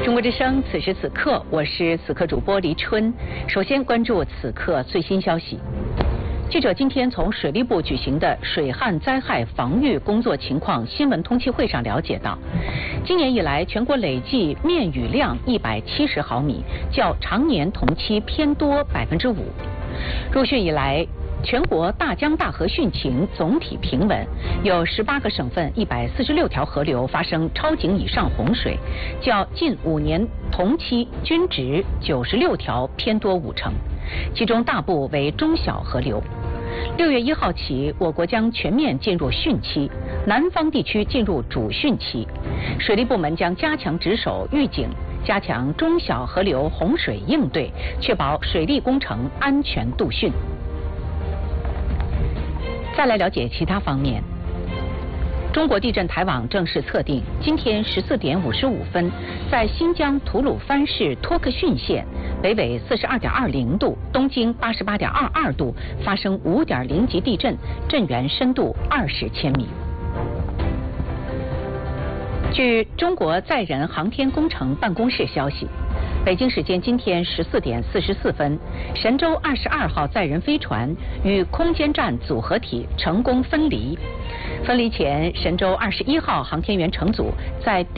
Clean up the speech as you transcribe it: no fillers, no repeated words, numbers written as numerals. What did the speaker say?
中国之声，此时此刻，我是此刻主播黎春。首先关注此刻最新消息。记者今天从水利部举行的水旱灾害防御工作情况新闻通气会上了解到，今年以来全国累计面雨量170毫米，较常年同期偏多5%。入汛以来，全国大江大河汛情总体平稳，有18个省份146条河流发生超警以上洪水，较近5年同期均值96条偏多50%，其中大部为中小河流。6月1号起，我国将全面进入汛期，南方地区进入主汛期。水利部门将加强值守预警，加强中小河流洪水应对，确保水利工程安全度汛。再来了解其他方面。中国地震台网正式测定，今天14点55分，在新疆吐鲁番市托克逊县北纬42.20度、东经88.22度发生5.0级地震，震源深度20千米。据中国载人航天工程办公室消息，北京时间今天14点44分，神舟22号载人飞船与空间站组合体成功分离。分离前，神舟21号航天员乘组在